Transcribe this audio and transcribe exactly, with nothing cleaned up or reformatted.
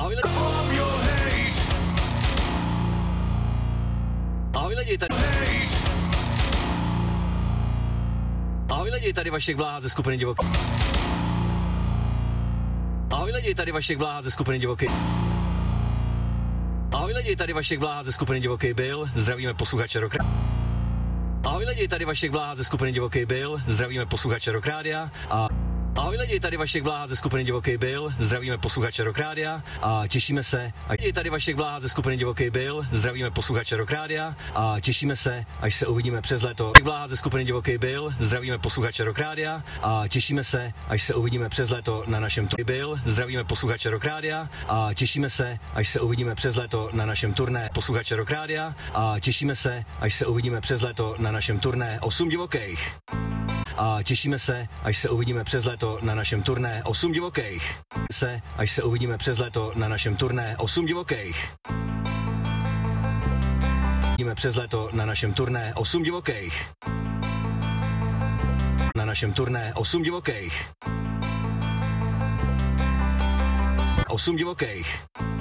Ahoj lidi. Ahoj lidi, tady... Ahoj lidi, tady Vašek Bláha ze skupiny Divoký. Ahoj lidi, tady Vašek Bláha ze skupiny Divoký. Ahoj lidi, tady Vašek Bláha ze skupiny Divoký byl, zdravíme posluchače Rock. Ahoj lidi, tady Vašek Bláha ze skupiny Divoký byl, zdravíme posluchače Rock Rádia a ahoj lidi, tady Vašek Bláha ze skupiny Divoký byl, zdravíme posluchače Rock Rádia a těšíme se, a tady Vašek Bláha ze skupiny Divoký byl, zdravíme posluchače Rock Rádia a těšíme se, až se uvidíme přes léto. Bláha ze skupiny Divoký byl, zdravíme posluchače Rock Rádia a těšíme se, až se uvidíme přes léto na našem turné. Byl, zdravíme posluchače Rock Rádia a těšíme se, až se uvidíme přes léto na našem turné posluchače Rock Rádia a těšíme se, až se uvidíme přes léto na našem turné osm divokých. A těšíme se, až se uvidíme přes léto na našem turné osm divokých. Se, až se uvidíme přes léto na našem turné osm divokých. Uvidíme přes léto na našem turné osm divokých. Na našem turné osm divokých. osm divokých.